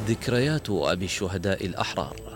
ذكريات أبي الشهداء الأحرار.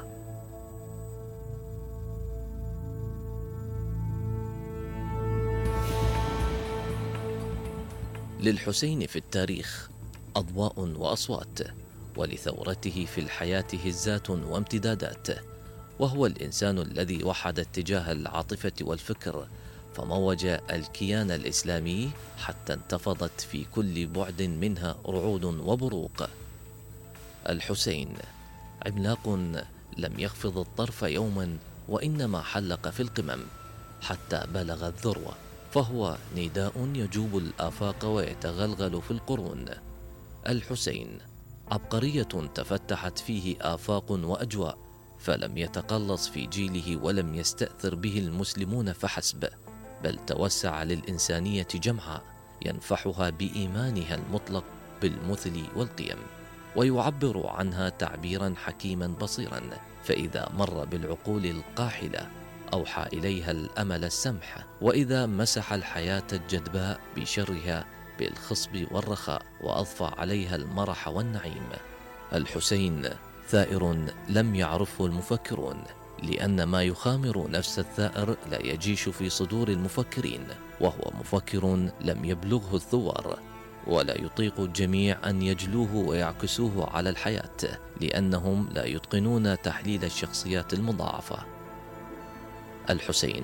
للحسين في التاريخ أضواء وأصوات، ولثورته في الحياة هزات وامتدادات، وهو الإنسان الذي وحد اتجاه العاطفة والفكر، فموج الكيان الإسلامي حتى انتفضت في كل بعد منها رعود وبروق. الحسين عملاق لم يخفض الطرف يوما، وإنما حلق في القمم حتى بلغ الذروة، فهو نداء يجوب الآفاق ويتغلغل في القرون. الحسين عبقرية تفتحت فيه آفاق وأجواء، فلم يتقلص في جيله ولم يستأثر به المسلمون فحسب، بل توسع للإنسانية جمعاء ينفحها بإيمانها المطلق بالمثل والقيم، ويعبر عنها تعبيرا حكيما بصيرا، فإذا مر بالعقول القاحلة أوحى إليها الأمل السمح، وإذا مسح الحياة الجدباء بشرها بالخصب والرخاء وأضفى عليها المرح والنعيم. الحسين ثائر لم يعرفه المفكرون، لأن ما يخامر نفس الثائر لا يجيش في صدور المفكرين، وهو مفكر لم يبلغه الثوار، ولا يطيق الجميع أن يجلوه ويعكسوه على الحياة، لأنهم لا يتقنون تحليل الشخصيات المضاعفة. الحسين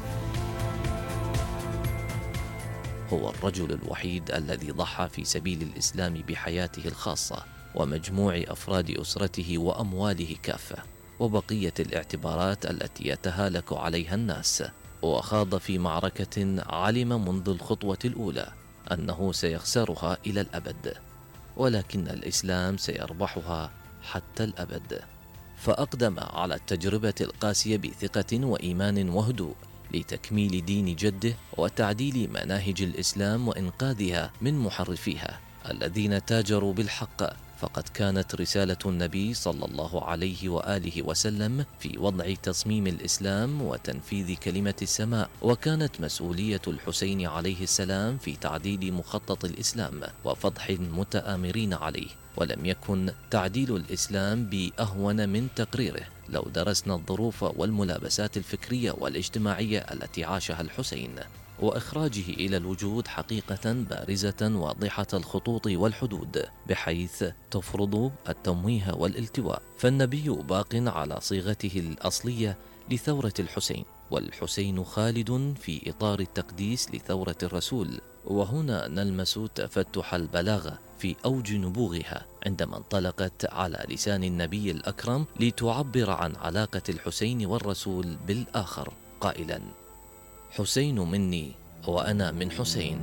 هو الرجل الوحيد الذي ضحى في سبيل الإسلام بحياته الخاصة ومجموع أفراد أسرته وأمواله كافة، وبقية الاعتبارات التي يتهالك عليها الناس، وخاض في معركة علم منذ الخطوة الأولى أنه سيخسرها إلى الأبد، ولكن الإسلام سيربحها حتى الأبد، فأقدم على التجربة القاسية بثقة وإيمان وهدوء لتكميل دين جده وتعديل مناهج الإسلام وإنقاذها من محرفيها الذين تاجروا بالحق. فقد كانت رسالة النبي صلى الله عليه وآله وسلم في وضع تصميم الإسلام وتنفيذ كلمة السماء، وكانت مسؤولية الحسين عليه السلام في تعديل مخطط الإسلام وفضح المتآمرين عليه، ولم يكن تعديل الإسلام بأهون من تقريره لو درسنا الظروف والملابسات الفكرية والاجتماعية التي عاشها الحسين، وإخراجه إلى الوجود حقيقة بارزة واضحة الخطوط والحدود، بحيث تفرض التمويه والالتواء. فالنبي باق على صيغته الأصلية لثورة الحسين، والحسين خالد في إطار التقديس لثورة الرسول. وهنا نلمس تفتح البلاغة في أوج نبوغها عندما انطلقت على لسان النبي الأكرم لتعبر عن علاقة الحسين والرسول بالآخر، قائلا: حسين مني وأنا من حسين.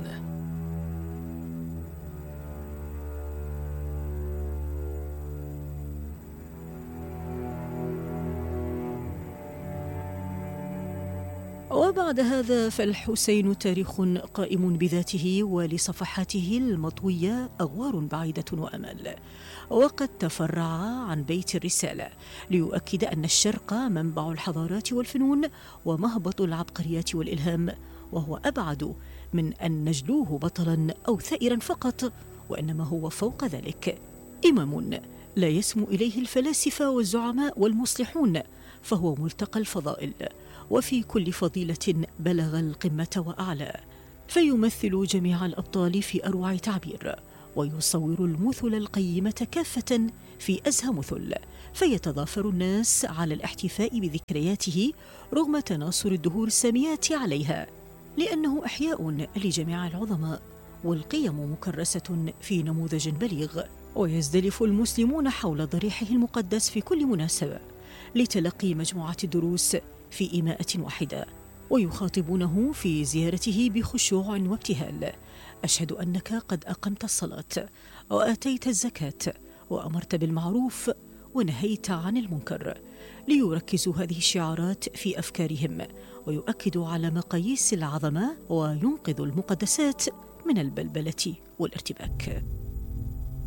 وبعد هذا فالحسين تاريخ قائم بذاته، ولصفحاته المطوية أغوار بعيدة وأمل، وقد تفرع عن بيت الرسالة ليؤكد أن الشرق منبع الحضارات والفنون ومهبط العبقريات والإلهام، وهو أبعد من أن نجلوه بطلا أو ثائرا فقط، وإنما هو فوق ذلك إمام لا يسمو إليه الفلاسفة والزعماء والمصلحون، فهو ملتقى الفضائل، وفي كل فضيلة بلغ القمة وأعلى، فيمثل جميع الأبطال في أروع تعبير، ويصور المثل القيمة كافة في أزهى مثل، فيتضافر الناس على الاحتفاء بذكرياته رغم تناصر الدهور الساميات عليها، لأنه إحياء لجميع العظماء، والقيم مكرسة في نموذج بليغ، ويزدلف المسلمون حول ضريحه المقدس في كل مناسبة لتلقي مجموعة الدروس في إيماءة واحدة، ويخاطبونه في زيارته بخشوع وابتهال: أشهد أنك قد أقمت الصلاة وآتيت الزكاة وأمرت بالمعروف ونهيت عن المنكر، ليركزوا هذه الشعارات في أفكارهم ويؤكدوا على مقاييس العظمة وينقذوا المقدسات من البلبلة والارتباك.